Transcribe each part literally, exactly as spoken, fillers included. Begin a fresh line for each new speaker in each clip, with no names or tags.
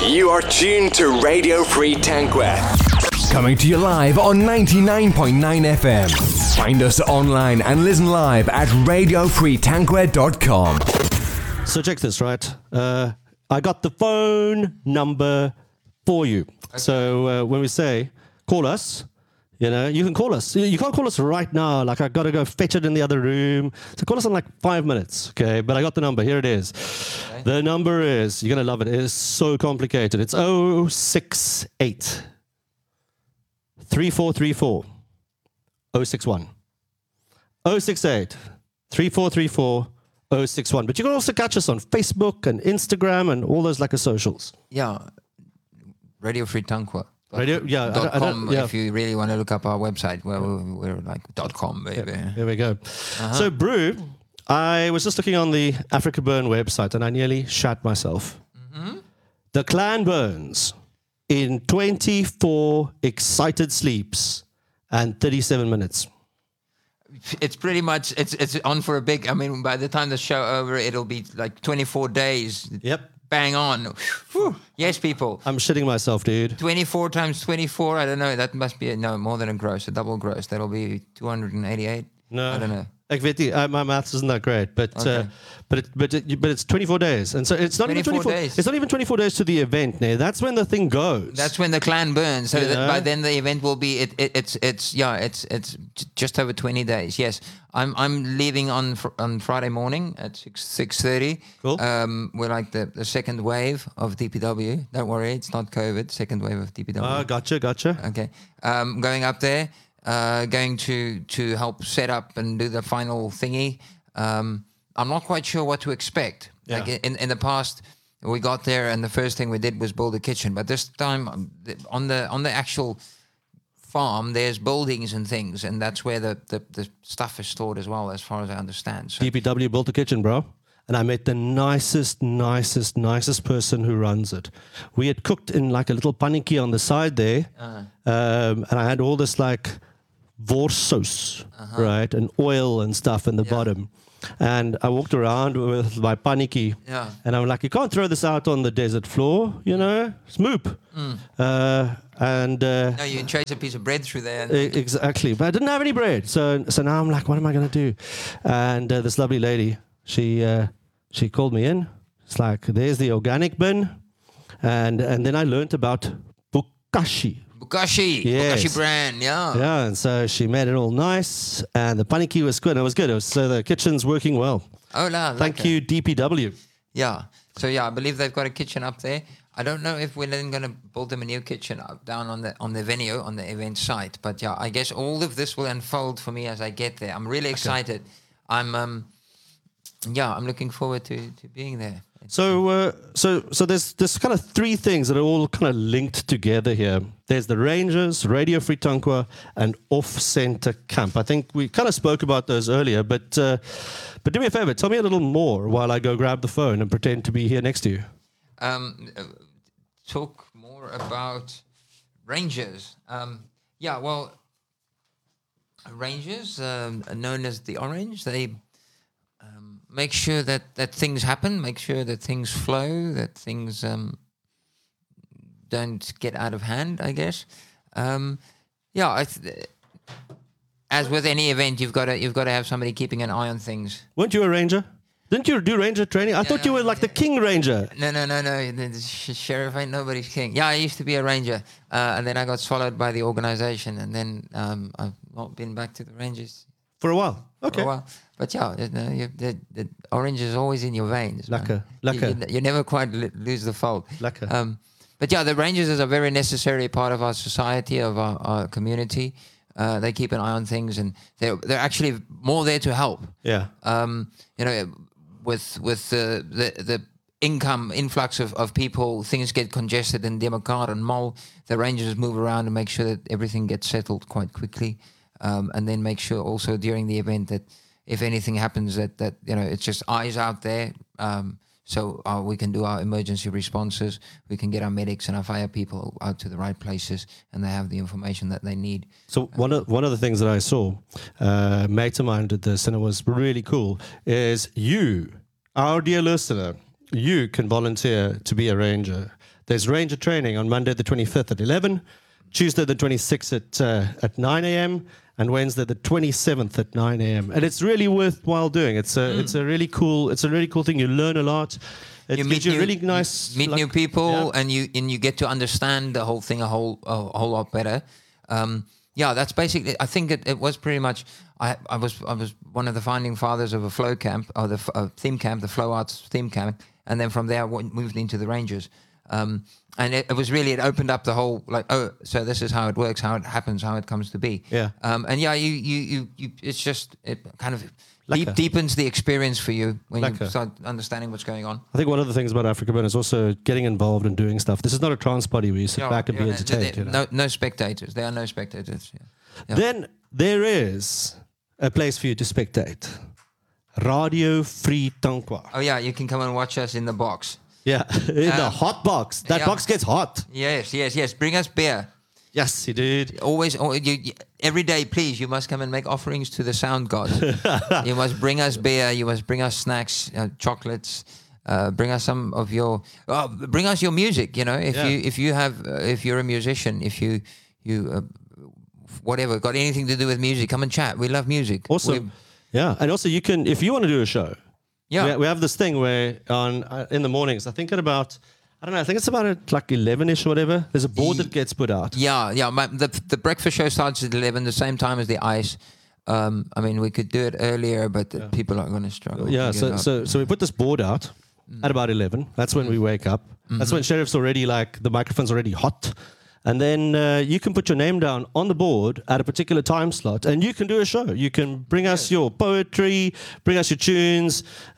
You are tuned to Radio Free Tankwa.
Coming to you live on ninety-nine point nine F M. Find us online and listen live at radio free tankwa dot com.
So check this, right? Uh, I got the phone number for you. Okay. So uh, when we say, call us, you know, you can call us. You can't call us right now. Like, I got to go fetch it in the other room. So call us in like five minutes, okay? But I got the number. Here it is. Okay. The number is, you're going to love it. It is so complicated. It's oh six eight, three four three four, oh six one. oh six eight, three four three four, oh six one. But you can also catch us on Facebook and Instagram and all those like a socials.
Yeah. Radio Free Tankwa.
Radio, yeah,
dot
I, I
com,
yeah.
If you really want to look up our website, well, we're, we're like dot com, baby.
Yeah, there we go.
Uh-huh.
So, Brew, I was just looking on the Africa Burn website and I nearly shat myself. Mm-hmm. The clan burns in twenty-four excited sleeps and thirty-seven minutes.
It's pretty much, it's it's on for a big, I mean, by the time the show over, it'll be like twenty-four days.
Yep.
Bang on. Whew. Yes, people.
I'm shitting myself, dude.
twenty-four times twenty-four, I don't know. That must be, a, no, more than a gross, a double gross. That'll be two hundred eighty-eight.
No.
I don't know.
Ek weet nie, uh, my maths isn't that great, but
okay.
uh, but it, but it, but it's twenty-four days, and so it's not even twenty-four
days.
It's not even twenty-four days to the event. Now that's when the thing goes.
That's when the clan burns. So
yeah.
that by then the event will be. It, it, it's it's yeah. It's it's just over twenty days. Yes, I'm I'm leaving on fr- on Friday morning at six six thirty.
Cool.
Um, we're like the, the second wave of D P W. Don't worry, it's not COVID. Second wave of D P W.
Ah, gotcha, gotcha.
Okay. Um, going up there. Uh, going to, to help set up and do the final thingy. Um, I'm not quite sure what to expect.
Yeah.
Like in, in the past, we got there and the first thing we did was build a kitchen. But this time, um, on the on the actual farm, there's buildings and things, and that's where the, the, the stuff is stored as well, as far as I understand. So
D P W built a kitchen, bro. And I met the nicest, nicest, nicest person who runs it. We had cooked in like a little paniki on the side there, uh-huh. um, and I had all this like worsaus, uh-huh. right, and oil and stuff in the yeah. bottom. And I walked around with my paniki,
yeah.
and I'm like, you can't throw this out on the desert floor, you know, smoop. Mm. Uh, and uh,
no, you chase a piece of bread through there.
Exactly, but I didn't have any bread, so so now I'm like, what am I going to do? And uh, this lovely lady, she uh, she called me in. It's like, there's the organic bin, and and then I learned about Bokashi.
Bokashi,
yes.
Bokashi brand, yeah.
Yeah, and so she made it all nice, and the paniki was good. It was good. It was, so the kitchen's working well.
Oh, la,
Thank
okay.
you, D P W.
Yeah. So yeah, I believe they've got a kitchen up there. I don't know if we're then going to build them a new kitchen up down on the on the venue on the event site. But yeah, I guess all of this will unfold for me as I get there. I'm really excited. Okay. I'm um, yeah, I'm looking forward to, to being there.
So, uh, so, so there's there's kind of three things that are all kind of linked together here. There's the Rangers, Radio Free Tankwa, and Off Center Camp. I think we kind of spoke about those earlier, but uh, but do me a favor, tell me a little more while I go grab the phone and pretend to be here next to you.
Um, uh, talk more about Rangers. Um, yeah, well, Rangers, um, known as the Orange, they. Make sure that, that things happen, make sure that things flow, that things um, don't get out of hand, I guess. Um, yeah, I th- as with any event, you've got to you've got to have somebody keeping an eye on things.
Weren't you a ranger? Didn't you do ranger training? I
no,
thought you were like the king ranger.
No, no, no, no. The sheriff ain't nobody's king. Yeah, I used to be a ranger, uh, and then I got swallowed by the organization, and then um, I've not been back to the Rangers.
For a while. Okay.
For a while. But yeah, you know, you, the, the orange is always in your veins.
Lekker, lekker.
You, you, you never quite l- lose the fold.
Lekker.
Um, but yeah, the Rangers is a very necessary part of our society, of our, our community. Uh, they keep an eye on things, and they're they're actually more there to help.
Yeah.
Um, you know, with with the the, the income influx of, of people, things get congested in Democrat and Mall. The Rangers move around and make sure that everything gets settled quite quickly, um, and then make sure also during the event that if anything happens, that, that you know, it's just eyes out there, um, so uh, we can do our emergency responses, we can get our medics and our fire people out to the right places, and they have the information that they need.
So one of one of the things that I saw, uh, mate of mine did this, and it was really cool, is you, our dear listener, you can volunteer to be a ranger. There's Ranger training on Monday the twenty-fifth at eleven, Tuesday the twenty-sixth at uh, at nine a.m. and Wednesday the twenty-seventh at nine a.m. And it's really worthwhile doing. It's a mm. it's a really cool it's a really cool thing. You learn a lot. It
you
gives
meet
you
new,
really nice
meet
like,
new people,
yeah.
and you and you get to understand the whole thing a whole a whole lot better. Um, yeah, that's basically. I think it, it was pretty much. I, I was I was one of the founding fathers of a flow camp or the uh, theme camp, the Flow Arts theme camp, and then from there I went, moved into the Rangers. Um, and it, it was really it opened up the whole like oh so this is how it works, how it happens, how it comes to be.
Yeah.
Um, and yeah, you you you, you it's just it kind of. Deep,
Lekker.
deepens the experience for you when
Lekker.
you start understanding what's going on.
I think one of the things about Africa Burn is also getting involved and doing stuff. This is not a trance party where you sit
Yeah,
back and
yeah,
be
no,
entertained.
there-
You know?
no, no spectators. There are no spectators. Yeah. Yeah.
Then there is a place for you to spectate. Radio Free Tankwa.
Oh yeah, you can come and watch us in the box.
Yeah, in the
Um,
hot box. That
yeah.
box gets hot.
Yes, yes, yes. Bring us beer.
Yes, you did.
Always, al- you, you, every day, please. You must come and make offerings to the sound god. You must bring us beer. You must bring us snacks, uh, chocolates. Uh, bring us some of your. Oh, bring us your music. You know, if
Yeah.
you if you have uh, if you're a musician, if you you uh, whatever got anything to do with music, come and chat. We love music.
Awesome.
We-
Yeah, and also you can, if you want to do a show,
yeah.
we, we have this thing where on uh, in the mornings, I think at about, I don't know, I think it's about at like eleven-ish or whatever, there's a board that gets put out.
Yeah, yeah. My, the the breakfast show starts at eleven, the same time as the ice. Um, I mean, we could do it earlier, but the people are going to struggle.
Yeah,
to get
so,
up.
so so we put this board out at about eleven. That's when we wake up. That's when Sheriff's already like, the microphone's already hot. And then uh, you can put your name down on the board at a particular time slot, and you can do a show. You can bring us your poetry, bring us your tunes,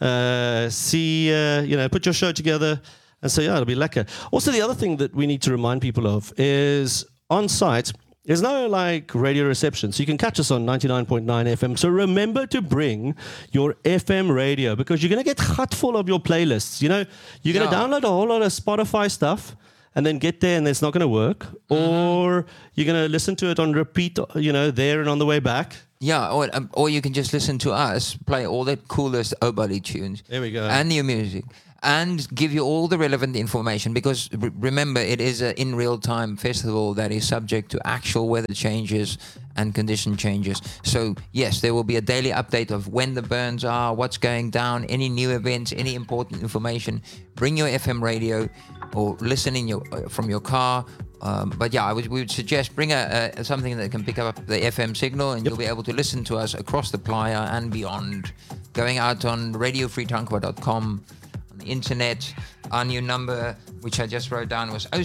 uh, see, uh, you know, put your show together. And so, yeah, it'll be lekker. Also, the other thing that we need to remind people of is on site, there's no like radio reception. So you can catch us on ninety-nine point nine F M. So remember to bring your F M radio, because you're going to get hot full of your playlists. You know, you're going to
Yeah.
download a whole lot of Spotify stuff and then get there and it's not going to work. Or you're going to listen to it on repeat, you know, there and on the way back.
Yeah, or um, or you can just listen to us play all the coolest Obali tunes.
There we go.
And new music. And give you all the relevant information, because re- remember, it is an in real time festival that is subject to actual weather changes and condition changes. So yes, there will be a daily update of when the burns are, what's going down, any new events, any important information. Bring your F M radio or listen in your uh, from your car. Um, but yeah, I would, we would suggest bring a, a something that can pick up the F M signal, and you'll be able to listen to us across the playa and beyond. Going out on radio free tankwa dot com. The internet. Our new number, which I just wrote down, was oh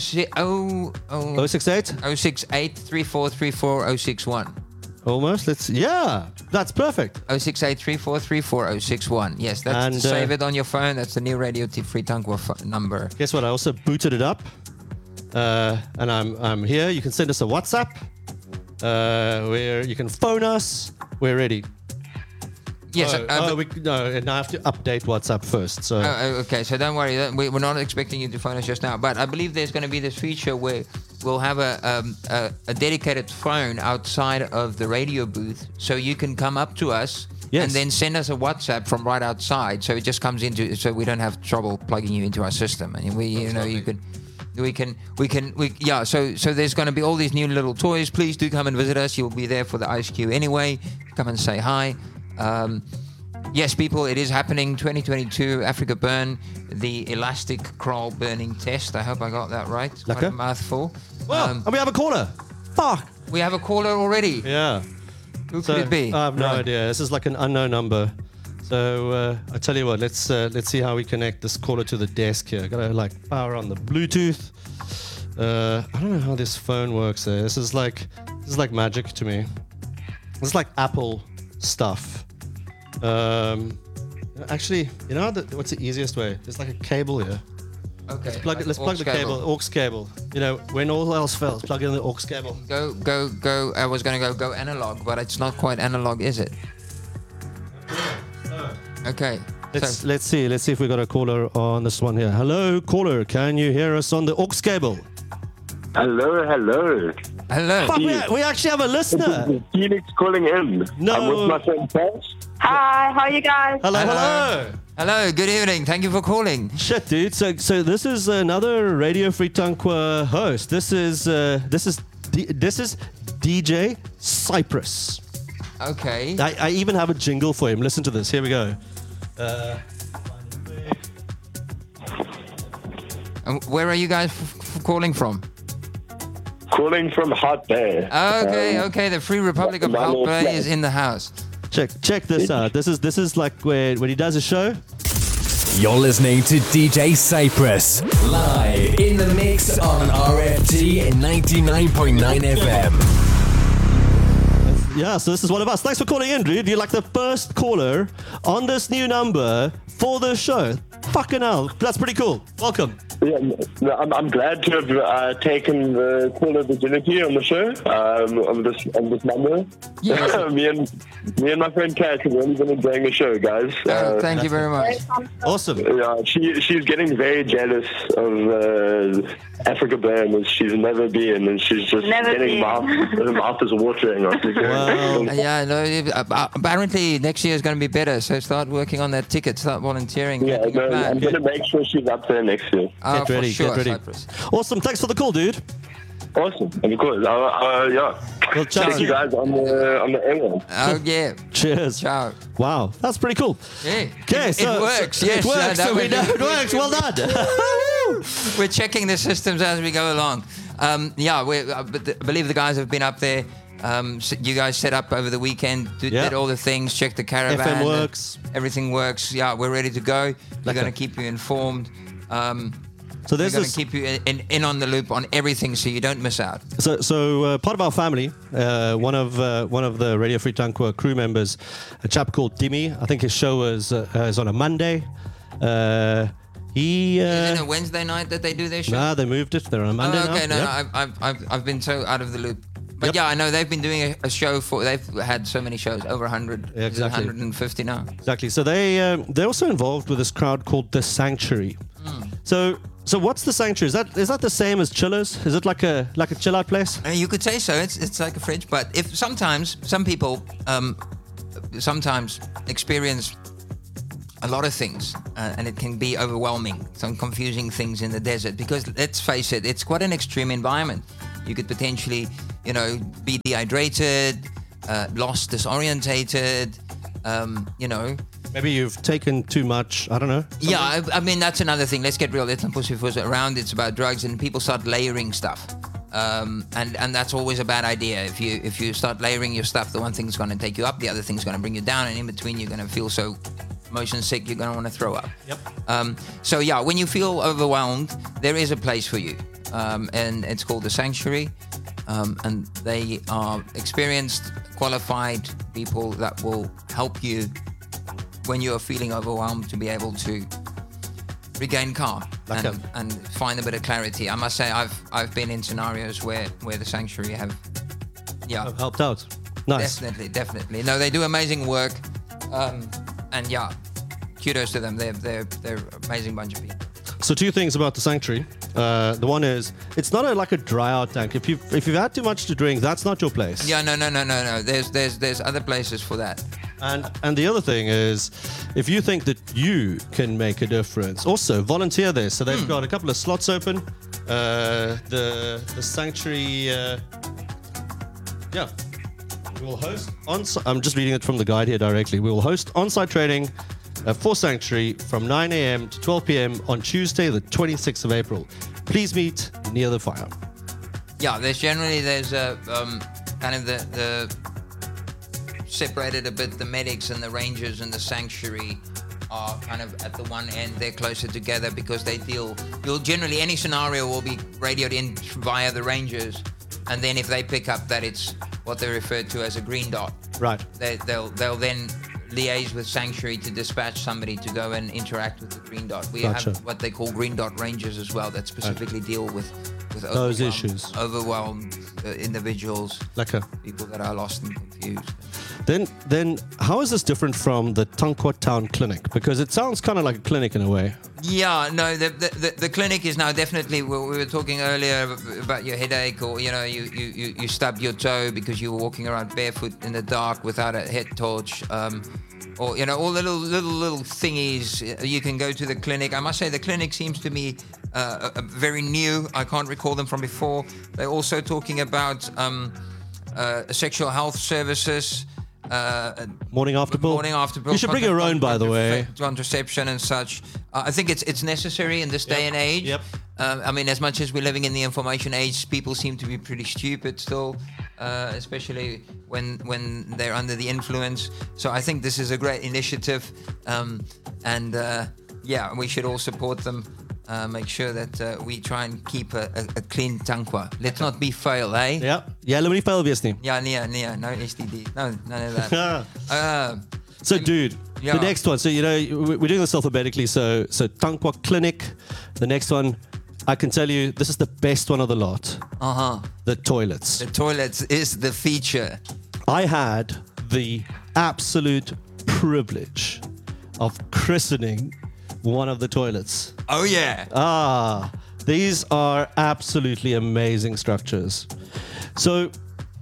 six eight
oh six eight?
three four three four oh six one.
Almost. Let's. Yeah, that's perfect.
oh six eight three four three four oh six one. Yes, that's
And,
save
uh,
it on your phone. That's the new Radio T Free Tankwa f- number.
Guess what? I also booted it up, uh, and I'm I'm here. You can send us a WhatsApp, uh, where you can phone us. We're ready.
Yes.
Oh,
uh,
oh,
but-
we, no, and I have to update WhatsApp first. So
Oh, oh, okay, so don't worry. that- we- We're not expecting you to phone us just now, but I believe there's going to be this feature where we'll have a, um, a a dedicated phone outside of the radio booth, so you can come up to us
Yes.
and then send us a WhatsApp from right outside, so it just comes into, so we don't have trouble plugging you into our system, and we, you know, you can. We can, we can, we yeah. So, so there's going to be all these new little toys. Please do come and visit us. You'll be there for the Ice Cube anyway. Come and say hi. Um, yes, people, it is happening. twenty twenty-two Africa Burn, the elastic crawl burning test. I hope I got that right. It's quite
Lekker.
a mouthful.
well,
Um,
and we have a caller. Fuck.
we have a caller already.
Yeah.
Who
So,
could it be?
I have no
Right.
idea. This is like an unknown number. So uh, I tell you what, let's uh, let's see how we connect this caller to the desk here. Gotta like power on the Bluetooth. Uh, I don't know how this phone works. There. This is like this is like magic to me. This is like Apple stuff. Um, actually, you know the, what's the easiest way? There's like a cable here.
Okay.
Plug it. Let's plug the cable. Aux cable. You know, when all else fails, plug in the aux cable.
Go, go, go. I was going to go, go analog, but it's not quite analog, is it? Okay.
Let's
so,
let's see. Let's see if we got a caller on this one here. Hello, caller. Can you hear us on the aux cable?
Hello, hello.
hello.
Fuck, we, we actually have a listener.
Felix calling in.
No.
I'm with my friend Paul.
Hi, how are you guys?
Hello,
Hello.
hello.
Hello, good evening. Thank you for calling.
Shit, dude. So, so this is another Radio Free Tankwa host. This is uh, this is D- this is D J Cypress.
Okay.
I, I even have a jingle for him. Listen to this. Here we go. Uh,
And where are you guys f- f- calling from?
Calling from Hot Bay.
Okay,
Um,
okay. The Free Republic of
my
Hot
little
Bay
flat.
is in the house.
check check this out. This is this is like when when he does a show.
You're listening to D J Cypress live in the mix on R F T ninety-nine point nine F M.
Yeah, so this is one of us. Thanks for calling in, dude. You're like the first caller on this new number for the show. Fucking hell, that's pretty cool. Welcome.
Yeah, no, I'm, I'm glad to have uh, taken the caller virginity on the show, um, on this on this number.
Yeah.
me and me and my friend Kat have really been enjoying the show, guys.
Oh,
Uh,
thank you very much.
Awesome.
yeah, she she's getting very jealous of uh, Africa Bam, as she's never been, and she's just
Never
getting
been.
mouth her mouth is watering.
Wow.
Uh, yeah, no. it- uh, uh, Apparently next year is going to be better. So start working on that ticket. Start volunteering.
Yeah,
making a
no,
plan.
I'm gonna make sure she's up there next year.
Oh,
Get
for
ready,
sure,
get ready.
Cyprus.
Awesome, thanks for the call, dude.
Awesome, of course. Uh, uh, yeah.
We'll chat
Thank you
soon.
guys on the on the airline.
Oh yeah.
Cheers.
Ciao.
Wow, that's pretty cool.
Yeah.
Okay,
it,
so
it works.
so
yes,
it works.
uh, that
so we
was-
know it works. Well done.
We're checking the systems as we go along. Um, yeah, we I b- believe the guys have been up there. Um, s- you guys set up over the weekend, did,
Yeah.
did all the things, checked the caravan.
F M
uh,
works.
Everything works. Yeah, we're ready to go. We're
Lekker.
going to keep you informed. Um,
So
we're
there's
going
this.
to keep you in, in, in on the loop on everything, so you don't miss out.
So, so uh, part of our family, uh, one of uh, one of the Radio Free Tankwa crew members, a chap called Dimi. I think his show was uh, is on a Monday. Uh, he.
Is it
Uh,
a Wednesday night that they do their show?
nah, they moved it. They're on a Monday
oh, okay,
now.
no,
Yep.
no, I've, I've, I've, I've been so out of the loop. But
Yep.
yeah, I know they've been doing a, a show for. They've had so many shows, over one hundred,
Yeah, exactly.
one hundred fifty now.
Exactly. So they um, they're also involved with this crowd called the Sanctuary.
Hmm.
So so what's the Sanctuary? Is that is that the same as Chillers? Is it like a like a chill out place?
Uh, You could say so. It's it's like a fridge, but if sometimes some people um, sometimes experience a lot of things, uh, and it can be overwhelming. Some confusing things in the desert because let's face it, it's quite an extreme environment. You could potentially, you know, be dehydrated, uh, lost, disorientated. Um, you know,
Maybe you've taken too much. I don't know.
yeah, I, I mean that's another thing. Let's get real. Let's not push it around. It's about drugs, and people start layering stuff, um, and and that's always a bad idea. If you if you start layering your stuff, the one thing's going to take you up, the other thing's going to bring you down, and in between you're going to feel so motion sick you're going to want to throw up.
Yep.
Um, so yeah, when you feel overwhelmed, there is a place for you, um, and it's called the Sanctuary, um, and they are experienced, qualified people that will help you when you are feeling overwhelmed to be able to regain calm
Like
and,
a-
and find a bit of clarity. I must say I've I've been in scenarios where, where the Sanctuary have yeah
I've helped out. Nice.
definitely definitely no they do amazing work, um, and yeah kudos to them. They're they're they're an amazing bunch of people.
So two things about the Sanctuary. Uh, the one is it's not a, like a dry out tank. If you if you've had too much to drink, that's not your place.
Yeah no no no no no there's there's there's other places for that.
And and the other thing is, if you think that you can make a difference, also volunteer there. So they've got a couple of slots open. Uh, the the Sanctuary. Uh, yeah. We will host on. I'm just reading it from the guide here directly. We will host on-site training uh, for Sanctuary from nine a.m. to twelve p.m. on Tuesday, the twenty-sixth of April. Please meet near the fire.
Yeah, there's generally there's a um, kind of the the separated a bit. The medics and the rangers and the Sanctuary are kind of at the one end. They're closer together because they deal. You'll generally any scenario will be radioed in via the rangers, and then if they pick up that it's what they refer to as a green dot,
Right.
they, they'll they'll then liaise with Sanctuary to dispatch somebody to go and interact with the green dot. We
Gotcha.
have what they call green dot rangers as well that specifically deal with with
Those
overwhelmed-
issues.
overwhelmed uh, individuals,
Like a.
people that are lost and confused.
Then, then, how is this different from the Tankwa Town Clinic? Because it sounds kind of like a clinic in a way.
Yeah, no, the the, the, the clinic is now definitely. We we were talking earlier about your headache, or you know, you, you, you, you stubbed your toe because you were walking around barefoot in the dark without a head torch. Um, or you know, all the little little little thingies. uh, You can go to the clinic. I must say, the clinic seems to me uh, uh, uh, very new. I can't recall them from before. They're also talking about um, uh, sexual health services. Uh,
Morning after pill.
Morning after pill.
You should bring your own, by the way.
Contraception and such. Uh, I think it's it's necessary in this day and age.
Yep.
Um, I mean, as much as we're living in the information age, people seem to be pretty stupid still, uh, especially when when they're under the influence. So I think this is a great initiative, um, and uh, yeah, we should all support them. Uh, make sure that uh, we try and keep a, a, a clean tankwa. Let's not be fail, eh?
Ja, jy moet nie vuil wees nie.
Yeah, nee, nee, no S T D, no, none of that. uh,
So, dude,
Yeah.
the next one. So, you know, we- we're doing this alphabetically. So, so Tankwa Clinic. The next one, I can tell you, this is the best one of the lot.
uh huh.
The toilets.
The toilets is the feature.
I had the absolute privilege of christening one of the toilets.
Oh yeah.
Ah, these are absolutely amazing structures. So,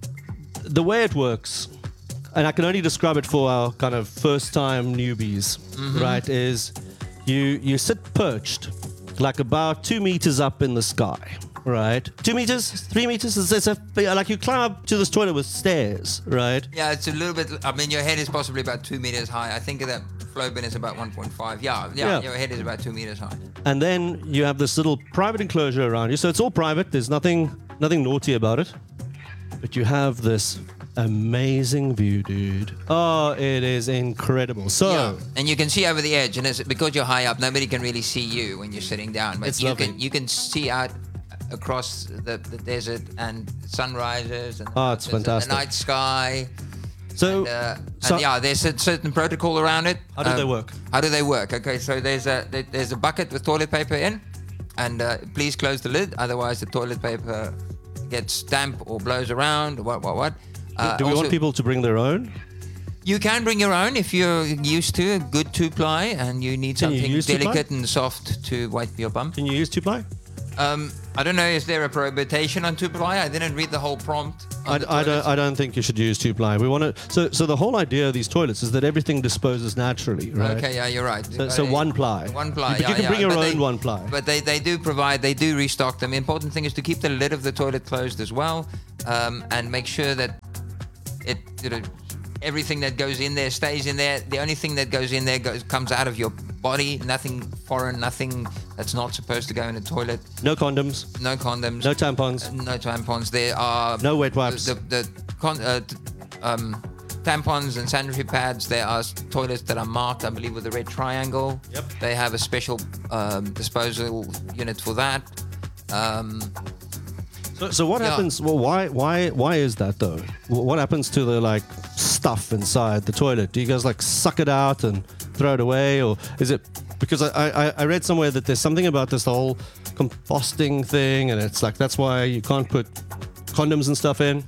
the way it works, and I can only describe it for our kind of first time newbies, right, is you, you sit perched like about two meters up in the sky, right? Two meters, three meters, it's, it's a, like you climb up to this toilet with stairs, right?
Yeah, it's a little bit. I mean, your head is possibly about two meters high. I think that flow bin is about one point five. Yeah, yeah,
Yeah.
your head is about two meters high.
And then you have this little private enclosure around you. So it's all private. There's nothing nothing naughty about it. But you have this amazing view, dude. Oh, it is incredible. So
Yeah, and you can see over the edge, and it's because you're high up, nobody can really see you when you're sitting down. But
It's
you
lovely.
can you can see out across the, the desert and sunrises and,
Oh, it's
and
fantastic.
the night sky.
so,
And, uh,
so
and yeah, there's a certain protocol around it.
How do they work?
How do they work? Okay, so there's a there- there's a bucket with toilet paper in, and uh, please close the lid, otherwise the toilet paper gets damp or blows around. What what what? Uh,
do we
also,
want people to bring their own?
You can bring your own if you're used to a good two ply and you need
Can you
something
use two-ply?
delicate and soft to wipe your bum.
Can you use two ply?
Um, I don't know, is there a prohibition on two ply? I didn't read the whole prompt. on
I,
the
I don't.
toilets.
I don't think you should use two ply. We want to. So, so the whole idea of these toilets is that everything disposes naturally, right?
Okay, yeah, you're right.
So, so
Uh,
one ply.
One ply.
But
yeah,
you can
yeah.
bring your
But
own
they-
one ply.
But they, they do provide, they do restock them. The important thing is to keep the lid of the toilet closed as well, um, and make sure that it, you know, everything that goes in there stays in there. The only thing that goes in there goes comes out of your body. Nothing foreign, nothing that's not supposed to go in a toilet.
No condoms.
No condoms.
No tampons.
No tampons. There are
No wet wipes.
The, the, the con, uh, t- um, tampons and sanitary pads. There are s- toilets that are marked, I believe, with a red triangle.
Yep.
They have a special um, disposal unit for that. Um,
So, so what
Yeah.
happens? Well, why, why, why is that though? Wh- What happens to the like stuff inside the toilet? Do you guys like suck it out and throw it away, or is it because I, I, I read somewhere that there's something about this whole composting thing, and it's like that's why you can't put condoms and stuff in.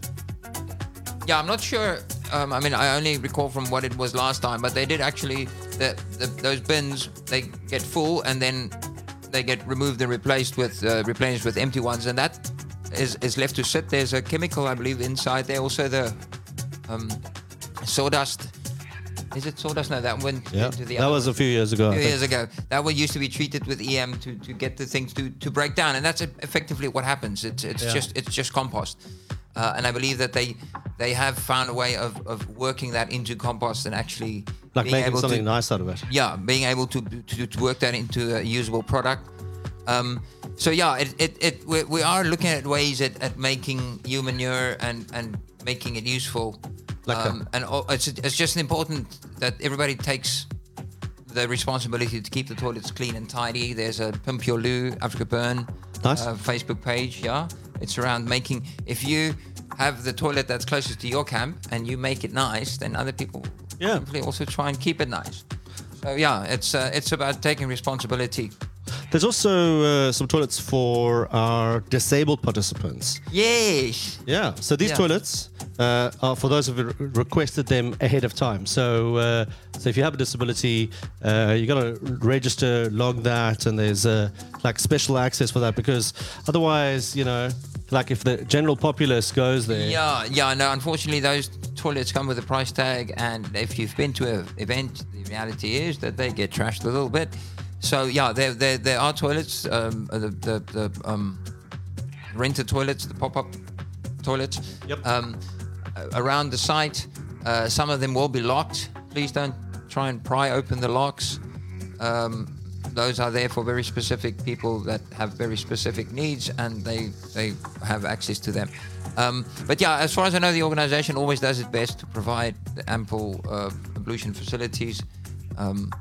yeah, I'm not sure. Um, I mean, I only recall from what it was last time, but they did actually. The, the, those bins they get full and then they get removed and replaced with uh, replenished with empty ones, and that is, is left to sit. There's a chemical, I believe, inside there. Also, the um, sawdust. Is it sawdust? No, that went
Yeah,
into the
that
other
was a
one.
few years ago. I
few
think.
years ago. That one used to be treated with E M to, to get the things to, to break down, and that's effectively what happens. It's it's
Yeah.
just it's just compost, uh, and I believe that they they have found a way of, of working that into compost and actually
Like
being
making
able
something
to
nice out of it.
yeah being able to, to to work that into a usable product. Um, so yeah, it, it, it we, we are looking at ways at, at making human manure and, and making it useful.
Like
um, and all- it's it's just important that everybody takes the responsibility to keep the toilets clean and tidy. There's a Pimp Your Loo Africa Burn
Nice.
uh, Facebook page. Yeah, it's around making. If you have the toilet that's closest to your camp and you make it nice, then other people
Yeah.
hopefully also try and keep it nice. So yeah, it's uh, it's about taking responsibility.
There's also uh, some toilets for our disabled participants.
Yes.
Yeah. So these
Yeah.
toilets uh, are for those who have re- requested them ahead of time. So, uh, so if you have a disability, uh, you got to register, log that, and there's uh, like special access for that because otherwise, you know, like if the general populace goes there,
Yeah, yeah. No, unfortunately, those toilets come with a price tag, and if you've been to an event, the reality is that they get trashed a little bit. So yeah, there there, there are toilets, um, the the, the um, rented toilets, the pop-up toilets.
Yep.
Um, around the site, uh, some of them will be locked. Please don't try and pry open the locks. Um, those are there for very specific people that have very specific needs, and they they have access to them. Um, but yeah, as far as I know, the organization always does its best to provide ample uh, ablution facilities. Um,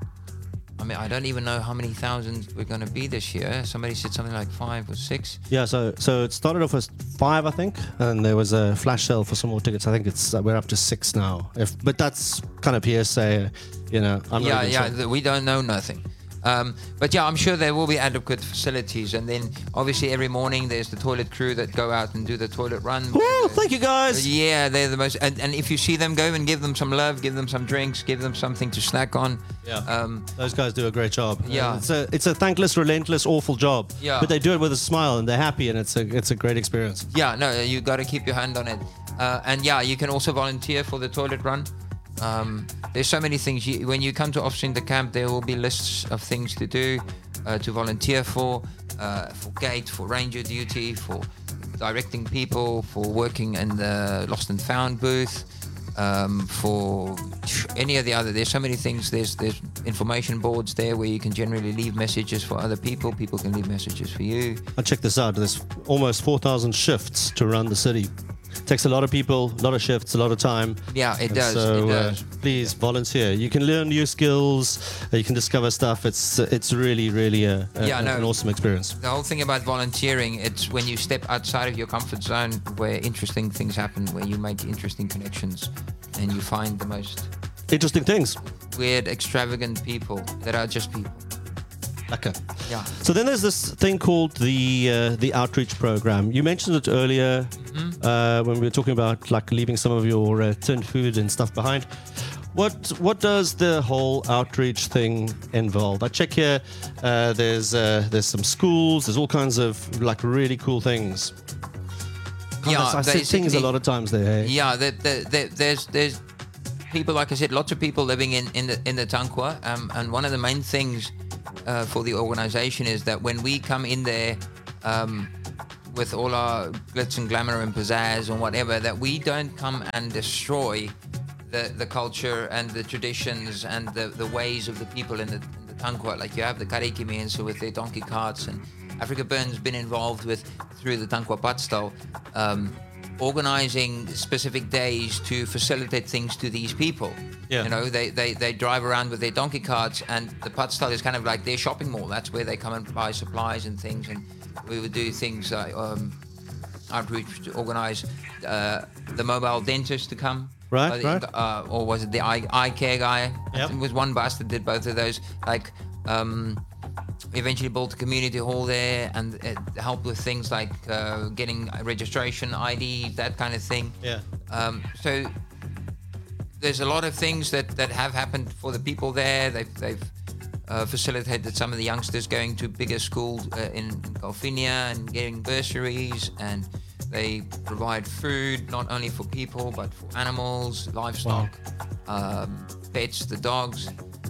I mean, I don't even know how many thousands we're going to be this year. Somebody said something like five or six.
Yeah, so so it started off as five, I think, and there was a flash sale for some more tickets. I think it's uh, we're up to six now. If but that's kind of hearsay, you know. I'm
yeah,
not even
yeah,
sure.
th- we don't know nothing. Um, but yeah, I'm sure there will be adequate facilities, and then obviously every morning there's the toilet crew that go out and do the toilet run.
Woo, thank you guys.
Yeah, they're the most. And, and if you see them, go and give them some love, give them some drinks, give them something to snack on.
Yeah.
Um,
Those guys do a great job.
Yeah.
And it's a it's a thankless, relentless, awful job.
Yeah.
But they do it with a smile and they're happy, and it's a it's a great experience.
yeah, no, you got to keep your hand on it. Uh, and yeah, you can also volunteer for the toilet run. Um, there's so many things. You, when you come to Officer Camp, there will be lists of things to do, uh, to volunteer for, uh, for gate, for ranger duty, for directing people, for working in the lost and found booth, um, for any of the other. There's so many things. There's there's information boards there where you can generally leave messages for other people. People can leave messages for you.
And check this out. There's almost four thousand shifts to run the city. Takes a lot of people, a lot of shifts, a lot of time.
Yeah, it
And
does.
So
it does.
Uh, please volunteer. You can learn new skills. Uh, you can discover stuff. It's uh, it's really really a, a,
Yeah, no.
an awesome experience.
The whole thing about volunteering, it's when you step outside of your comfort zone where interesting things happen, where you make interesting connections and you find the most
Interesting things.
weird, extravagant people that are just people.
Okay.
Yeah.
So then there's this thing called the uh, the outreach program. You mentioned it earlier
Mm-hmm.
uh, when we were talking about like leaving some of your uh, tin food and stuff behind. What what does the whole outreach thing involve? I check here. Uh, there's uh, there's some schools. There's all kinds of like really cool things. God,
Yeah,
I I said things a
basically-
lot of times there. Hey?
Yeah, the, the, the, there's there's people, like I said, lots of people living in, in the in the Tankwa, um, and one of the main things uh, for the organization is that when we come in there um, with all our glitz and glamour and pizzazz and whatever, that we don't come and destroy the, the culture and the traditions and the, the ways of the people in the, in the Tankwa. Like you have the Kariki Mensa with their donkey carts, and Africa Burn's been involved with, through the Tankwa Padstal, um, organizing specific days to facilitate things to these people.
Yeah.
You know, they, they, they drive around with their donkey carts, and the Padstal is kind of like their shopping mall. That's where they come and buy supplies and things. And we would do things like um, outreach to organize uh, the mobile dentist to come.
Right,
Uh, the-
right.
Uh, or was it the eye, eye care guy?
Yep.
It was one bus that did both of those. Like, um, we eventually built a community hall there, and it helped with things like uh, getting registration, I D, that kind of thing.
Yeah.
Um, so there's a lot of things that, that have happened for the people there. They've, they've uh, facilitated some of the youngsters going to bigger schools uh, in Golfinia and getting bursaries, and they provide food not only for people but for animals, livestock, um, pets, the dogs.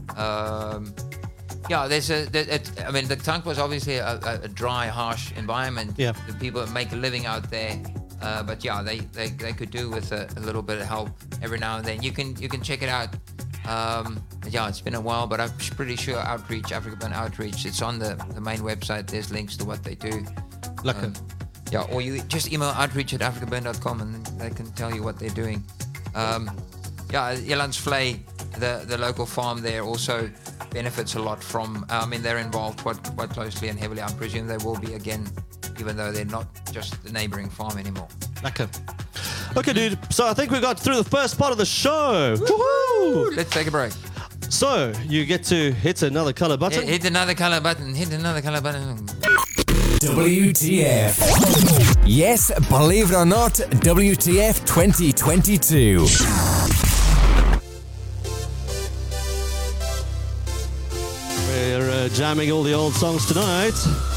Um, yeah, there's a. There, it, I mean, the Tank was obviously a, a, a dry, harsh environment.
Yeah.
The people that make a living out there. Uh, but yeah, they, they, they could do with a, a little bit of help every now and then. You can you can check it out. Um, yeah, it's been a while, but I'm pretty sure Outreach, Africa Burn Outreach, it's on the, the main website. There's links to what they do.
Lekker.
Um, yeah, or you just email outreach at africa burn dot com and then they can tell you what they're doing. Um, yeah, Elandsvlei, the the local farm there also benefits a lot from. I mean, they're involved quite quite closely and heavily. I presume they will be again, even though they're not just the neighbouring farm anymore.
Lekker. Okay, dude. So I think we got through the first part of the show. Woohoo!
Let's take a break.
So you get to hit another color button.
Hit, hit another color button. Hit another color button.
W T F. Yes, believe it or not, W T F twenty twenty-two.
We're uh, jamming all the old songs tonight.